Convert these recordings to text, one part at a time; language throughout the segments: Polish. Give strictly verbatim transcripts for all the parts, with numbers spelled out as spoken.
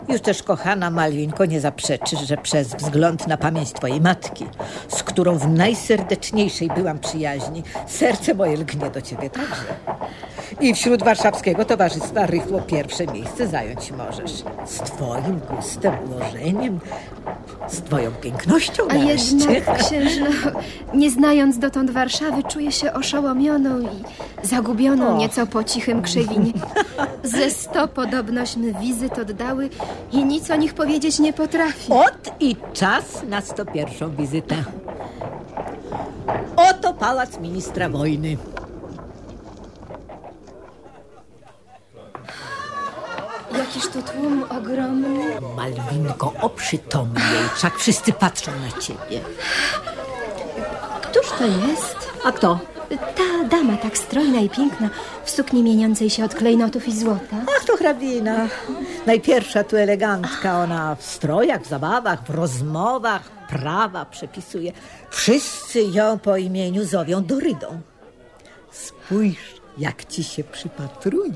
Już też, kochana Malwinko, nie zaprzeczysz, że przez wzgląd na pamięć twojej matki, z którą w najserdeczniejszej byłam przyjaźni, serce moje lgnie do ciebie także. I wśród warszawskiego towarzystwa rychło pierwsze miejsce zająć możesz. Z twoim gustem, ułożeniem, z twoją pięknością A nareszcie. jednak, księżno, nie znając dotąd Warszawy, czuję się oszałamioną i zagubioną Och. nieco po cichym Krzewinie. Ze sto podobnośmy wizyt oddały i nic o nich powiedzieć nie potrafi. Ot i czas na sto pierwszą wizytę. Oto pałac ministra wojny. Jakiż to tłum ogromny. Malwinko, oprzytomnij, wszak wszyscy patrzą na ciebie. Któż to jest? A kto? Ta dama tak strojna i piękna, w sukni mieniącej się od klejnotów i złota. Ach, to hrabina. Najpierwsza tu elegantka. Ona w strojach, w zabawach, w rozmowach prawa przepisuje. Wszyscy ją po imieniu zowią Dorydą. Spójrz, jak ci się przypatruje.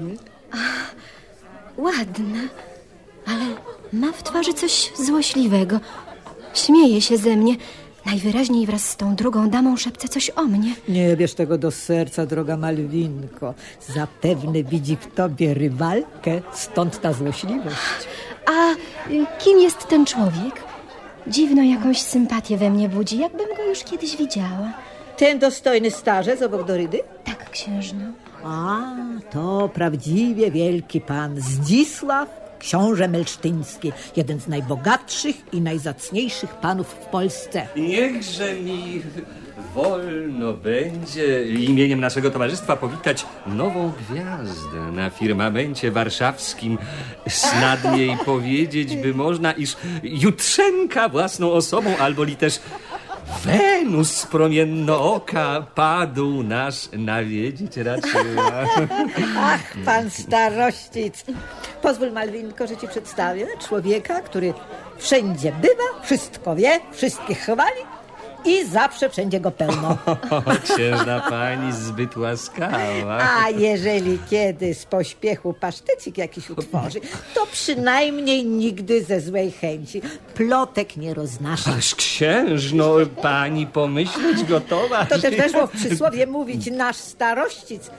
Ładna, ale ma w twarzy coś złośliwego. Śmieje się ze mnie. Najwyraźniej wraz z tą drugą damą szepce coś o mnie. Nie bierz tego do serca, droga Malwinko. Zapewne widzi w tobie rywalkę, stąd ta złośliwość. A y, kim jest ten człowiek? Dziwną jakąś sympatię we mnie budzi, jakbym go już kiedyś widziała. Ten dostojny starzec obok Dorydy? Tak, księżno. A, to prawdziwie wielki pan Zdzisław, książę melsztyński, jeden z najbogatszych i najzacniejszych panów w Polsce. Niechże mi wolno będzie imieniem naszego towarzystwa powitać nową gwiazdę na firmamencie warszawskim. Snadniej powiedzieć by można, iż jutrzenka własną osobą, albo li też Wenus promiennooka padł nasz nawiedzić raczyła. Ach, pan starościc. Pozwól, Malwinko, że ci przedstawię człowieka, który wszędzie bywa, wszystko wie, wszystkich chwali i zawsze wszędzie go pełno. O, księżna pani zbyt łaskawa. A jeżeli kiedy z pośpiechu pasztecik jakiś utworzy, to przynajmniej nigdy ze złej chęci. Plotek nie roznasza. Ależ księżno, pani pomyśleć gotowa. To też weszło w przysłowie mówić nasz starościc